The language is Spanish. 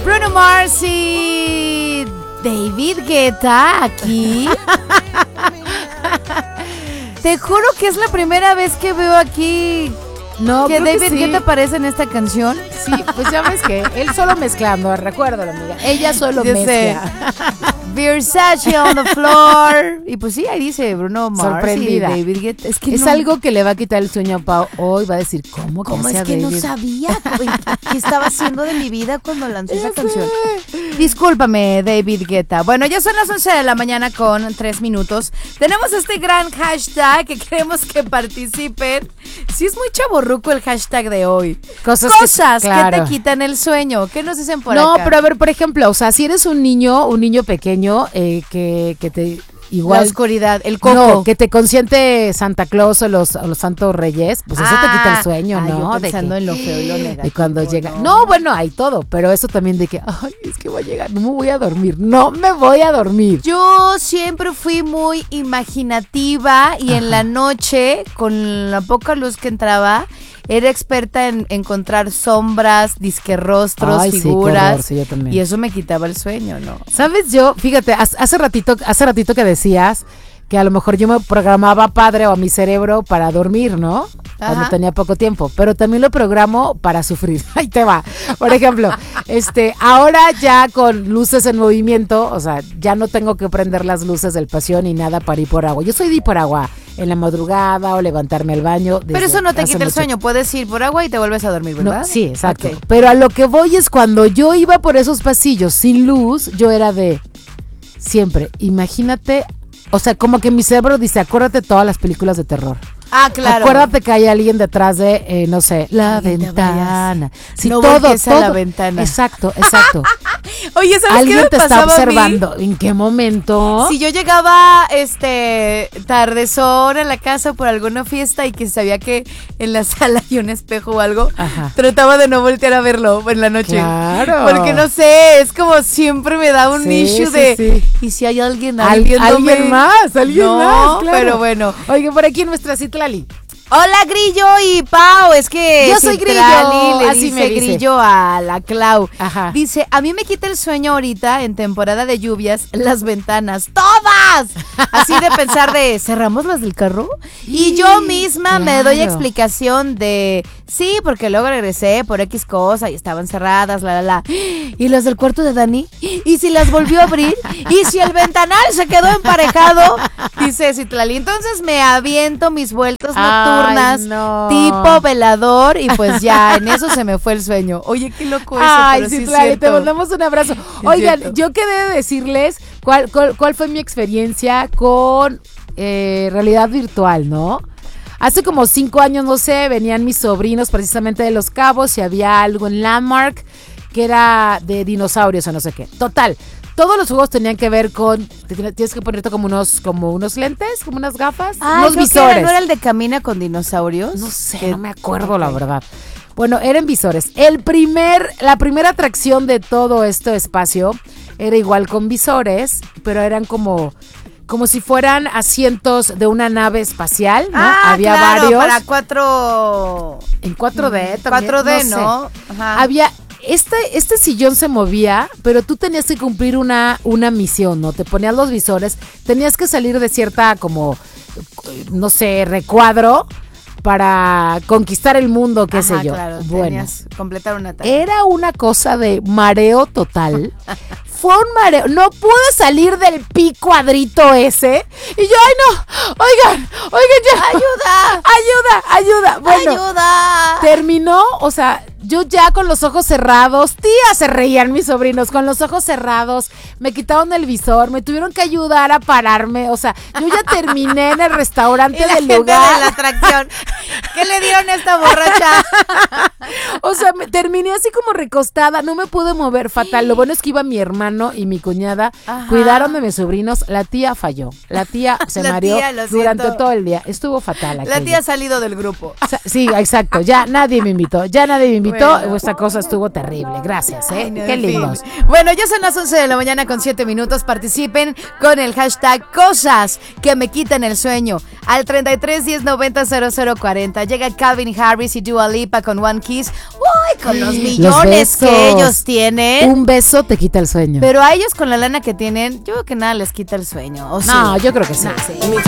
Bruno Mars y David Guetta aquí. Te juro que es la primera vez que veo aquí que David Guetta aparece en esta canción. Sí, pues ya ves que él solo mezclando, recuérdalo, amiga. Ella solo mezcla. Versace on the floor. Y pues sí, ahí dice Bruno Mars. Sorprendida. Y David Guetta. Es algo que le va a quitar el sueño a Pau. Hoy va a decir, ¿cómo es que David? No sabía qué estaba haciendo de mi vida cuando lanzó esa canción? Discúlpame, David Guetta. Bueno, ya son las 11 de la mañana con 3 minutos. Tenemos este gran hashtag que queremos que participen. Sí, es muy chavorruco el hashtag de hoy. Cosas que te quitan el sueño. ¿Qué nos dicen por acá? No, pero a ver, por ejemplo, o sea, si eres un niño pequeño, que te igual la oscuridad, el coco, no, que te consiente Santa Claus o los santos reyes, pues eso te quita el sueño, ¿no? Yo pensando en lo feo y lo negativo. De cuando llega. No, bueno, hay todo, pero eso también de que, ay, es que va a llegar, no me voy a dormir. Yo siempre fui muy imaginativa y en la noche, con la poca luz que entraba, era experta en encontrar sombras, disquerrostros, figuras. Sí, yo también. Y eso me quitaba el sueño, ¿no? ¿Sabes? Yo, fíjate, hace ratito que decías que a lo mejor yo me programaba padre o a mi cerebro para dormir, ¿no? Cuando tenía poco tiempo, pero también lo programo para sufrir. Ahí te va. Por ejemplo, ahora ya con luces en movimiento, o sea, ya no tengo que prender las luces del pasión ni nada para ir por agua. Yo soy de ir por agua en la madrugada o levantarme al baño. Pero eso no te quita el sueño, puedes ir por agua y te vuelves a dormir, ¿verdad? No, sí, exacto. Okay. Pero a lo que voy es cuando yo iba por esos pasillos sin luz, yo era de siempre, imagínate, o sea, como que mi cerebro dice, acuérdate de todas las películas de terror. Ah, claro. Acuérdate que hay alguien detrás de, no sé, la ventana. Sí, no todo a la ventana. Exacto. Oye, ¿sabes alguien qué me te está pasaba observando? ¿En qué momento? Si yo llegaba tardezón a la casa por alguna fiesta y que sabía que en la sala hay un espejo o algo, trataba de no voltear a verlo en la noche. Claro. Porque no sé, es como siempre me da un issue de ¿y si hay alguien alguien más, claro. Pero bueno. Oigan, por aquí en nuestra Citlali. Hola, Grillo y Pau, es que yo soy Grillo, le así me dice Grillo a la Clau. Ajá. Dice, a mí me quita el sueño ahorita en temporada de lluvias las ventanas, ¡todas! Así de pensar de, ¿cerramos las del carro? Y yo misma me doy explicación de, sí, porque luego regresé por X cosa y estaban cerradas, ¿Y las del cuarto de Dani? ¿Y si las volvió a abrir? ¿Y si el ventanal se quedó emparejado? Dice Citlali, entonces me aviento mis vueltas nocturnas. Tipo velador y pues ya en eso se me fue el sueño. Oye, qué loco eso. Ay, pero sí, sí claro, te mandamos un abrazo. Oigan, yo quedé de decirles cuál fue mi experiencia con realidad virtual, ¿no? Hace como 5 años, no sé, venían mis sobrinos precisamente de Los Cabos y había algo en Landmark que era de dinosaurios o no sé qué. Total. Todos los juegos tenían que ver con, tienes que ponerte como unos lentes, como unas gafas, unos visores. ¿No era el de Camina con dinosaurios? No sé, no me acuerdo la verdad. Bueno, eran visores. La primera atracción de todo este espacio era igual con visores, pero eran como si fueran asientos de una nave espacial, ¿no? Había varios. Para 4... En 4D también. 4D, ¿no? Ajá. Había... Este sillón se movía, pero tú tenías que cumplir una misión, ¿no? Te ponías los visores, tenías que salir de cierta como, no sé, recuadro para conquistar el mundo, qué sé yo. Claro, bueno, tenías que completar una tarea. Era una cosa de mareo total. Fue un mareo, no pude salir del pi cuadrito ese. Y yo, ay no, oigan ya. Ayuda. Bueno, ayuda. Terminó, o sea, yo ya con los ojos cerrados, se reían mis sobrinos, con los ojos cerrados, me quitaron el visor, me tuvieron que ayudar a pararme, o sea, yo ya terminé en el restaurante del lugar. De la atracción. ¿Qué le dieron a esta borracha? O sea, terminé así como recostada, no me pude mover, fatal. Lo bueno es que iba mi hermano y mi cuñada, cuidaron de mis sobrinos, la tía falló, la tía se mareó durante todo el día, estuvo fatal. La tía ha salido del grupo. Sí, exacto, ya nadie me invitó. Luisito, Bueno. esta cosa estuvo terrible. Gracias, ¿eh? Ay, no, Qué en fin. lindos. Bueno, ya son las 11 de la mañana con 7 minutos. Participen con el hashtag cosas que me quitan el sueño. Al 33 10 90 0040. Llega Calvin Harris y Dua Lipa con One Kiss. Uy, con los millones que besos. ellos tienen. Un beso te quita el sueño. Pero a ellos con la lana que tienen, yo creo que nada les quita el sueño. ¿O sí? No, yo creo que sí. Nah, sí.